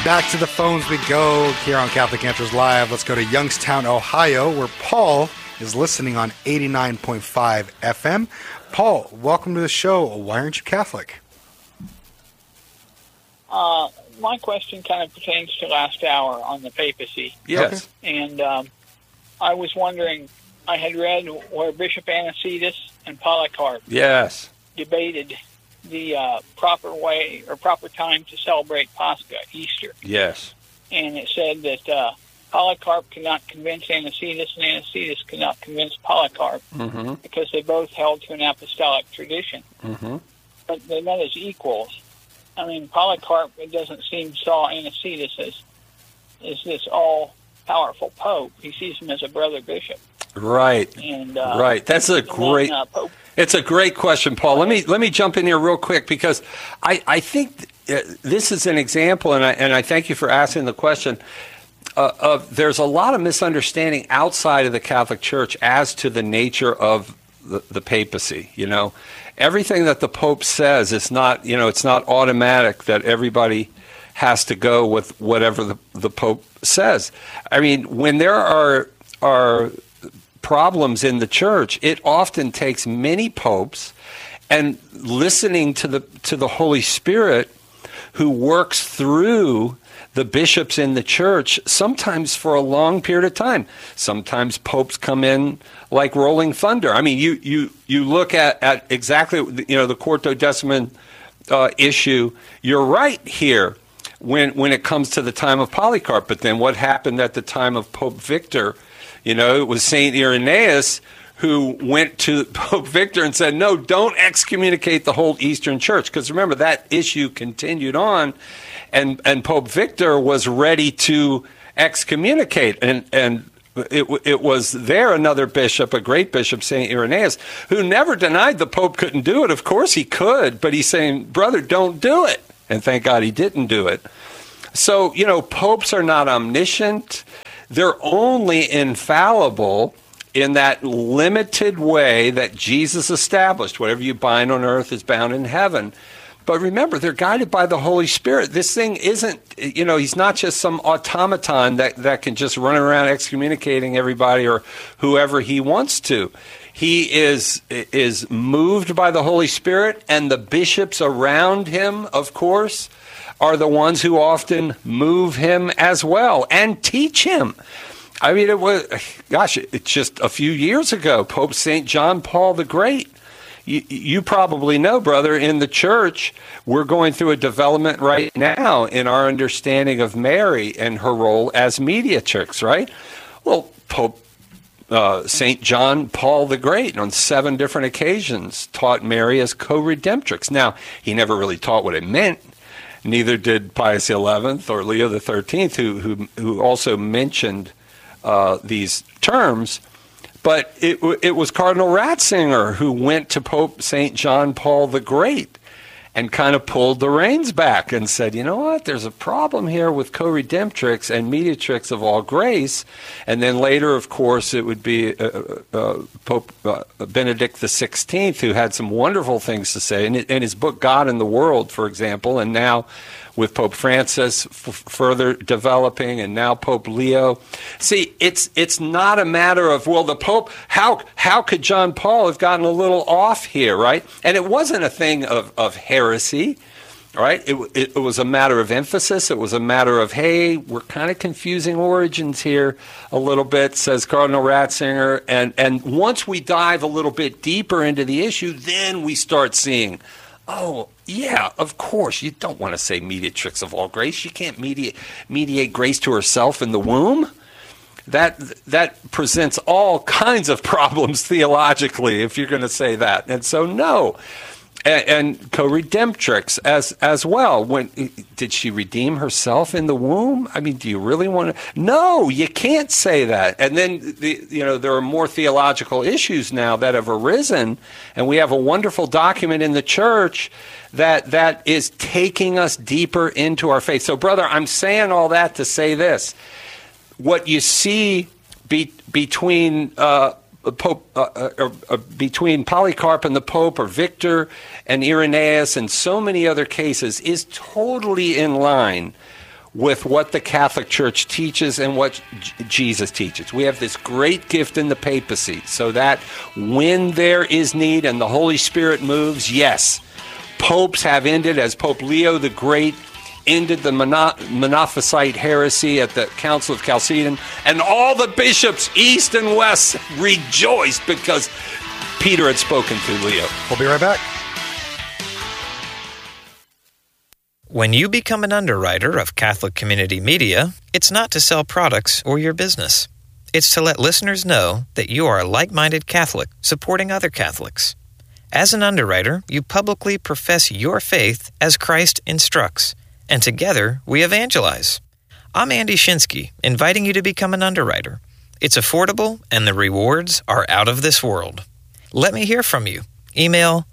Back to the phones we go here on Catholic Answers Live. Let's go to Youngstown, Ohio, where Paul is listening on 89.5 FM. Paul, welcome to the show. Why aren't you Catholic? My question kind of pertains to last hour on the papacy. Yes. Okay. And I was wondering, I had read where Bishop Anicetus and Polycarp Yes. debated the proper way or proper time to celebrate Pascha, Easter. Yes. And it said that Polycarp could not convince Anicetus, and Anicetus could not convince Polycarp because they both held to an apostolic tradition. But they met as equals. I mean, Polycarp, it doesn't seem, saw Anicetus as this all-powerful pope. He sees him as a brother bishop. Right. And right. That's a great. Pope. It's a great question, Paul. Let me jump in here real quick because I think this is an example, and I thank you for asking the question. There's a lot of misunderstanding outside of the Catholic Church as to the nature of the papacy. You know, everything that the Pope says is not, it's not automatic that everybody has to go with whatever the Pope says. I mean, when there are problems in the church, it often takes many popes and listening to the Holy Spirit, who works through the bishops in the church, sometimes for a long period of time. Sometimes popes come in like rolling thunder. I mean, you look at exactly the Quartodeciman issue. You're right here when it comes to the time of Polycarp. But then what happened at the time of Pope Victor? It was St. Irenaeus who went to Pope Victor and said, no, don't excommunicate the whole Eastern Church. Because remember, that issue continued on, and Pope Victor was ready to excommunicate. And it was there another bishop, a great bishop, St. Irenaeus, who never denied the Pope couldn't do it. Of course he could, but he's saying, brother, don't do it. And thank God he didn't do it. So, popes are not omniscient. They're only infallible in that limited way that Jesus established. Whatever you bind on earth is bound in heaven. But remember, they're guided by the Holy Spirit. This thing isn't, he's not just some automaton that can just run around excommunicating everybody or whoever he wants to. He is moved by the Holy Spirit, and the bishops around him, of course, are the ones who often move him as well and teach him. I mean, it's just a few years ago, Pope St. John Paul the Great. You probably know, brother, in the church, we're going through a development right now in our understanding of Mary and her role as mediatrix, right? Well, Pope St. John Paul the Great, on 7 different occasions, taught Mary as co-redemptrix. Now, he never really taught what it meant. Neither did Pius XI or Leo XIII, who also mentioned these terms. But it was Cardinal Ratzinger who went to Pope St. John Paul the Great and kind of pulled the reins back and said, you know what, there's a problem here with co-redemptrix and mediatrix of all grace. And then later, of course, it would be Pope Benedict XVI, who had some wonderful things to say in his book, God and the World, for example, and now with Pope Francis further developing, and now Pope Leo. See, it's not a matter of, well, the Pope, how could John Paul have gotten a little off here, right? And it wasn't a thing of heresy, right? It was a matter of emphasis. It was a matter of, hey, we're kind of confusing origins here a little bit, says Cardinal Ratzinger. And once we dive a little bit deeper into the issue, then we start seeing, oh, yeah, of course. You don't want to say mediatrix of all grace. She can't mediate grace to herself in the womb. That presents all kinds of problems theologically, if you're going to say that. And so, no. And co-redemptrix as well. Did she redeem herself in the womb? I mean, do you really want to? No, you can't say that. And then there are more theological issues now that have arisen, and we have a wonderful document in the church that is taking us deeper into our faith. So, brother, I'm saying all that to say this: what you see between between Polycarp and the Pope, or Victor and Irenaeus, and so many other cases, is totally in line with what the Catholic Church teaches and what Jesus teaches. We have this great gift in the papacy, so that when there is need and the Holy Spirit moves, yes, popes have ended, as Pope Leo the Great ended the Monophysite heresy at the Council of Chalcedon, and all the bishops east and west rejoiced because Peter had spoken through Leo. We'll be right back. When you become an underwriter of Catholic Community Media, it's not to sell products or your business. It's to let listeners know that you are a like-minded Catholic supporting other Catholics. As an underwriter, you publicly profess your faith as Christ instructs, and together we evangelize. I'm Andy Shinsky, inviting you to become an underwriter. It's affordable, and the rewards are out of this world. Let me hear from you. Email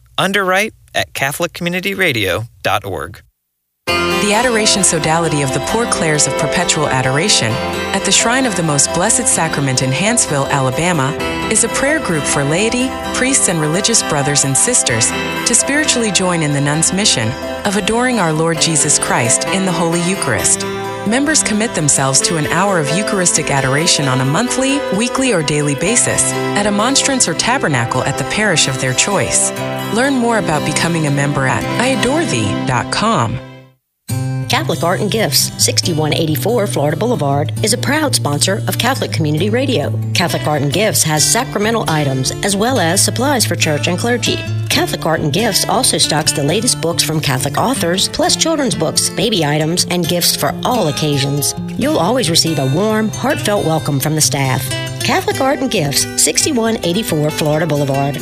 underwrite@catholiccommunityradio.org. The Adoration Sodality of the Poor Clares of Perpetual Adoration at the Shrine of the Most Blessed Sacrament in Hanceville, Alabama, is a prayer group for laity, priests, and religious brothers and sisters to spiritually join in the nuns' mission of adoring our Lord Jesus Christ in the Holy Eucharist. Members commit themselves to an hour of Eucharistic adoration on a monthly, weekly, or daily basis at a monstrance or tabernacle at the parish of their choice. Learn more about becoming a member at iadorethee.com. Catholic Art and Gifts, 6184 Florida Boulevard, is a proud sponsor of Catholic Community Radio. Catholic Art and Gifts has sacramental items as well as supplies for church and clergy. Catholic Art and Gifts also stocks the latest books from Catholic authors, plus children's books, baby items, and gifts for all occasions. You'll always receive a warm, heartfelt welcome from the staff. Catholic Art and Gifts, 6184 Florida Boulevard,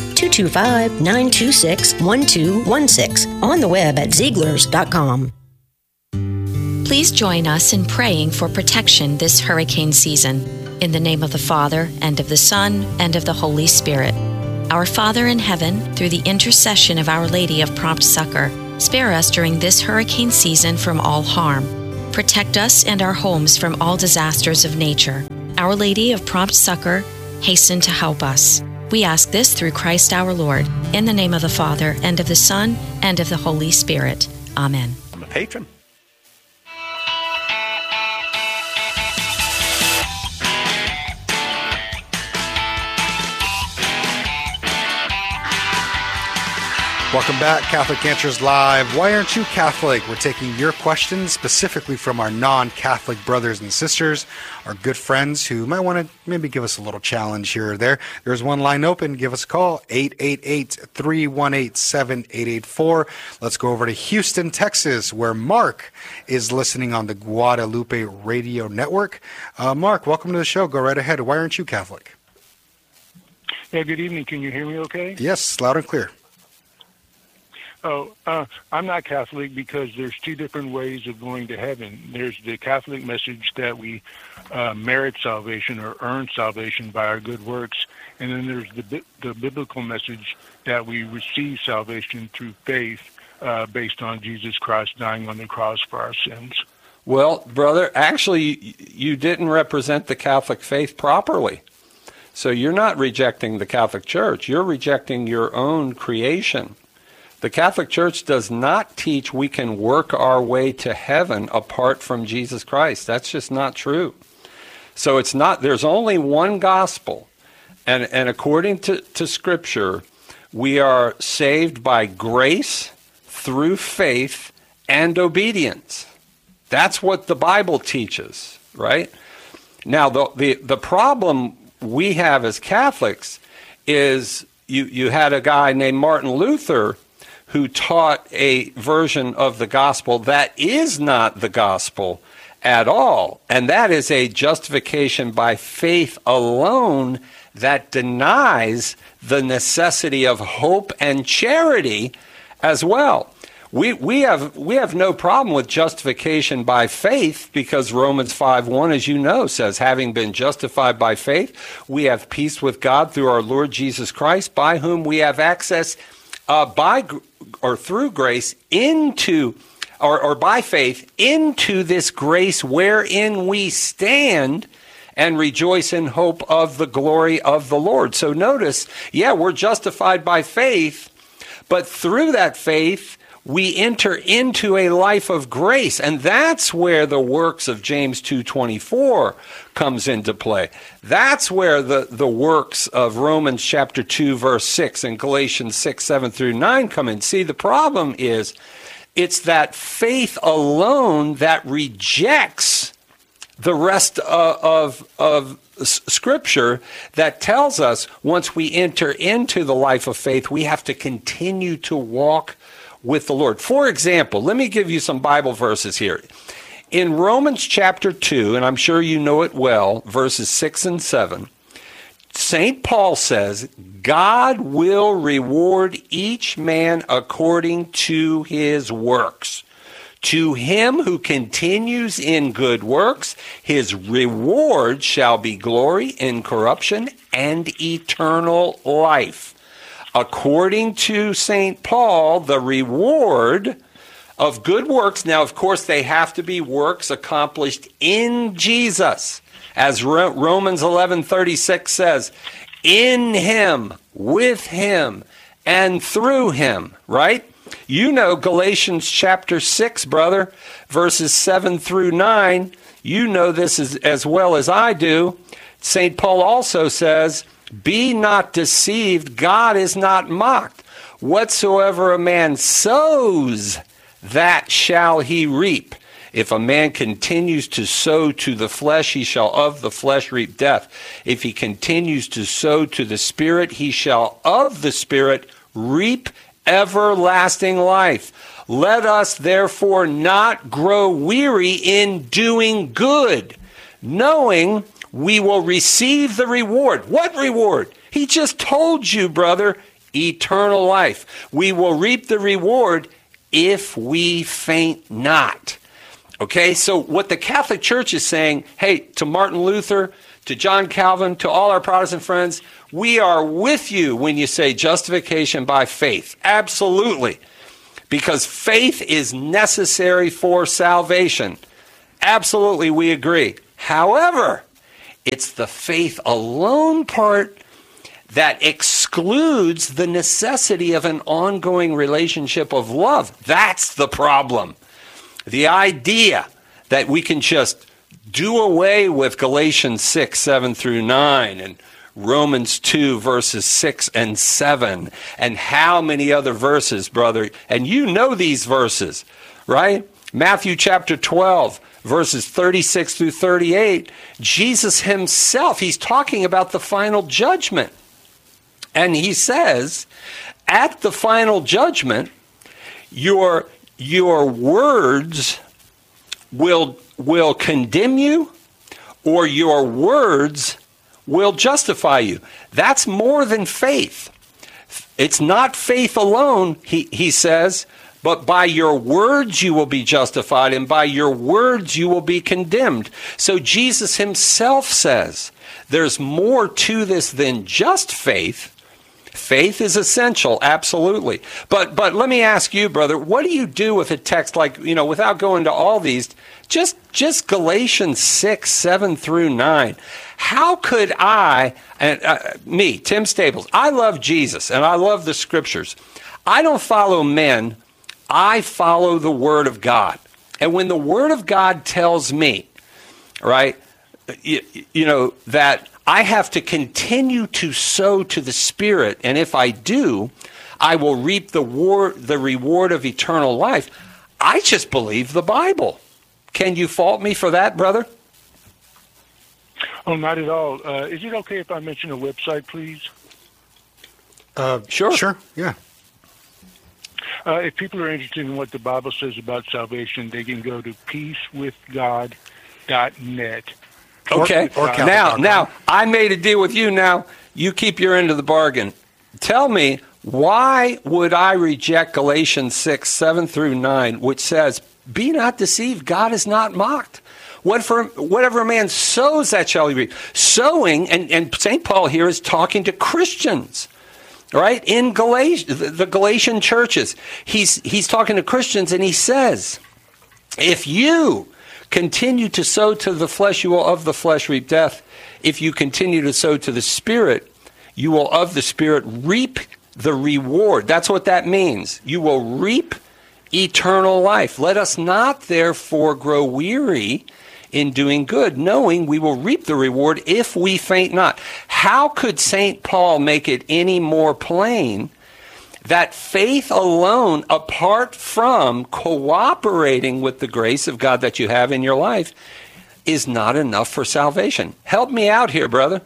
225-926-1216. On the web at Zieglers.com. Please join us in praying for protection this hurricane season. In the name of the Father, and of the Son, and of the Holy Spirit. Our Father in heaven, through the intercession of Our Lady of Prompt Succor, spare us during this hurricane season from all harm. Protect us and our homes from all disasters of nature. Our Lady of Prompt Succor, hasten to help us. We ask this through Christ our Lord, in the name of the Father, and of the Son, and of the Holy Spirit. Amen. I'm a patron. Welcome back, Catholic Answers Live. Why aren't you Catholic? We're taking your questions specifically from our non-Catholic brothers and sisters, our good friends who might want to maybe give us a little challenge here or there. There's one line open. Give us a call, 888-318-7884. Let's go over to Houston, Texas, where Mark is listening on the Guadalupe Radio Network. Mark, welcome to the show. Go right ahead. Why aren't you Catholic? Yeah, good evening. Can you hear me okay? Yes, loud and clear. I'm not Catholic because there's two different ways of going to heaven. There's the Catholic message that we merit salvation or earn salvation by our good works, and then there's the biblical message that we receive salvation through faith based on Jesus Christ dying on the cross for our sins. Well, brother, actually, you didn't represent the Catholic faith properly. So you're not rejecting the Catholic Church. You're rejecting your own creation. The Catholic Church does not teach we can work our way to heaven apart from Jesus Christ. That's just not true. So it's not, there's only one gospel. And according to Scripture, we are saved by grace through faith and obedience. That's what the Bible teaches, right? Now, the problem we have as Catholics is you had a guy named Martin Luther who taught a version of the gospel that is not the gospel at all. And that is a justification by faith alone that denies the necessity of hope and charity as well. We have no problem with justification by faith because Romans 5:1, as you know, says, having been justified by faith, we have peace with God through our Lord Jesus Christ, by whom we have access through grace into, or by faith, into this grace wherein we stand and rejoice in hope of the glory of the Lord. So notice, we're justified by faith, but through that faith, we enter into a life of grace. And that's where the works of James 2:24 comes into play. That's where the works of Romans chapter 2, verse 6 and Galatians 6, 7 through 9 come in. See, the problem is it's that faith alone that rejects the rest of Scripture that tells us once we enter into the life of faith, we have to continue to walk with the Lord. For example, let me give you some Bible verses here. In Romans chapter 2, and I'm sure you know it well, verses 6 and 7, St. Paul says, God will reward each man according to his works. To him who continues in good works, his reward shall be glory, incorruption, and eternal life. According to St. Paul, the reward of good works, now of course they have to be works accomplished in Jesus. As Romans 11:36 says, in him, with him, and through him, right? You know Galatians chapter 6, brother, verses 7 through 9. You know this as well as I do. St. Paul also says, be not deceived, God is not mocked. Whatsoever a man sows, that shall he reap. If a man continues to sow to the flesh, he shall of the flesh reap death. If he continues to sow to the Spirit, he shall of the Spirit reap everlasting life. Let us therefore not grow weary in doing good, knowing we will receive the reward. What reward? He just told you, brother, eternal life. We will reap the reward if we faint not. Okay, so what the Catholic Church is saying, hey, to Martin Luther, to John Calvin, to all our Protestant friends, we are with you when you say justification by faith. Absolutely. Because faith is necessary for salvation. Absolutely, we agree. However, it's the faith alone part that excludes the necessity of an ongoing relationship of love. That's the problem. The idea that we can just do away with Galatians 6, 7 through 9 and Romans 2, verses 6 and 7 and how many other verses, brother. And you know these verses, right? Matthew chapter 12, verses 36 through 38. Jesus himself, he's talking about the final judgment. And he says, at the final judgment, your words will condemn you, or your words will justify you. That's more than faith. It's not faith alone, he says, but by your words you will be justified, and by your words you will be condemned. So Jesus himself says there's more to this than just faith. Faith is essential, absolutely. But let me ask you, brother, what do you do with a text like, without going to all these, just Galatians 6, 7 through 9? How could I, me, Tim Staples, I love Jesus and I love the Scriptures. I don't follow men, I follow the Word of God. And when the Word of God tells me, right, that I have to continue to sow to the Spirit, and if I do, I will reap the reward of eternal life. I just believe the Bible. Can you fault me for that, brother? Oh, not at all. Is it okay if I mention a website, please? Sure. Sure, yeah. If people are interested in what the Bible says about salvation, they can go to peacewithgod.net. Okay. Now, I made a deal with you. Now, you keep your end of the bargain. Tell me, why would I reject Galatians 6, 7 through 9, which says, be not deceived, God is not mocked. Whatever a man sows, that shall he reap. Sowing, and St. Paul here is talking to Christians, right? In the Galatian churches. He's talking to Christians, and he says, if you continue to sow to the flesh, you will of the flesh reap death. If you continue to sow to the Spirit, you will of the Spirit reap the reward. That's what that means. You will reap eternal life. Let us not therefore grow weary in doing good, knowing we will reap the reward if we faint not. How could St. Paul make it any more plain that faith alone, apart from cooperating with the grace of God that you have in your life, is not enough for salvation? Help me out here, brother.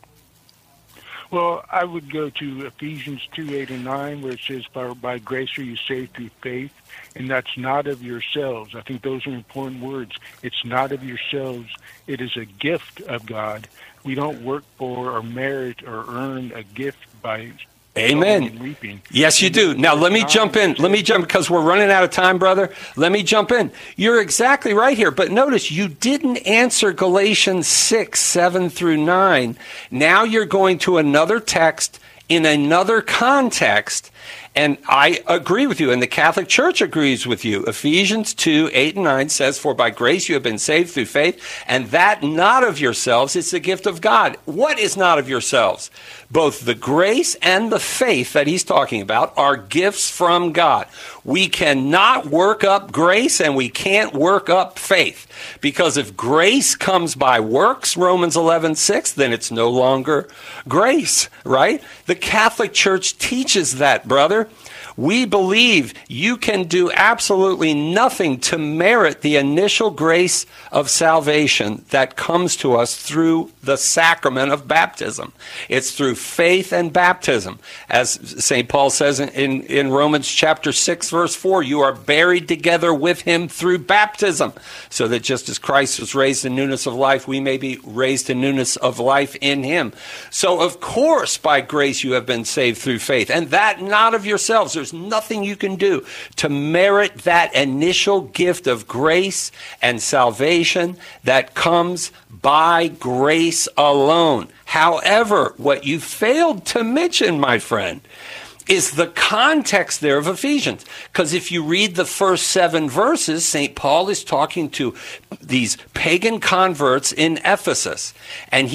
Well, I would go to Ephesians 2:8 and 9, where it says, by grace are you saved through faith, and that's not of yourselves. I think those are important words. It's not of yourselves. It is a gift of God. We don't work for or merit or earn a gift by Amen. reaping. Yes, you do. Now, let me jump in. Because we're running out of time, brother. Let me jump in. You're exactly right here. But notice, you didn't answer Galatians 6:7-9. Now you're going to another text in another context. And I agree with you, and the Catholic Church agrees with you. Ephesians 2:8 and 9 says, for by grace you have been saved through faith, and that not of yourselves, it's the gift of God. What is not of yourselves? Both the grace and the faith that he's talking about are gifts from God. We cannot work up grace, and we can't work up faith. Because if grace comes by works, Romans 11:6, then it's no longer grace, right? The Catholic Church teaches that, brother. We believe you can do absolutely nothing to merit the initial grace of salvation that comes to us through the sacrament of baptism. It's through faith and baptism. As St. Paul says in Romans chapter 6, verse 4, you are buried together with him through baptism, so that just as Christ was raised in newness of life, we may be raised in newness of life in him. So, of course, by grace you have been saved through faith, and that not of yourselves. There's nothing you can do to merit that initial gift of grace and salvation that comes by grace alone. However, what you failed to mention, my friend, is the context there of Ephesians. Because if you read the first 7 verses, St. Paul is talking to these pagan converts in Ephesus. And